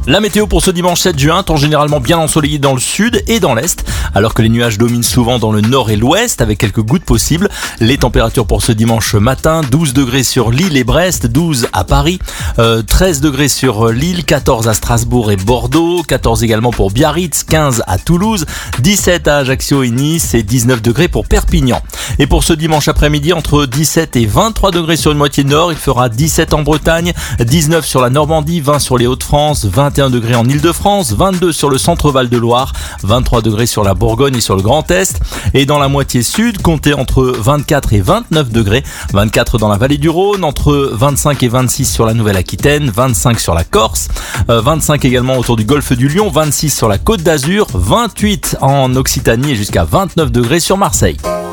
La météo pour ce dimanche 7 juin, temps généralement bien ensoleillé dans le sud et dans l'est, alors que les nuages dominent souvent dans le nord et l'ouest avec quelques gouttes possibles. Les températures pour ce dimanche matin, 12 degrés sur Lille et Brest, 12 à Paris, 13 degrés sur Lille, 14 à Strasbourg et Bordeaux, 14 également pour Biarritz, 15 à Toulouse, 17 à Ajaccio et Nice et 19 degrés pour Perpignan. Et pour ce dimanche après-midi, entre 17 et 23 degrés sur une moitié nord, il fera 17 en Bretagne, 19 sur la Normandie, 20 sur les Hauts-de-France, 21 degrés en Île-de-France, 22 sur le centre-Val de Loire, 23 degrés sur la Bourgogne et sur le Grand Est. Et dans la moitié sud, comptez entre 24 et 29 degrés, 24 dans la vallée du Rhône, entre 25 et 26 sur la Nouvelle-Aquitaine, 25 sur la Corse, 25 également autour du golfe du Lion, 26 sur la Côte d'Azur, 28 en Occitanie et jusqu'à 29 degrés sur Marseille.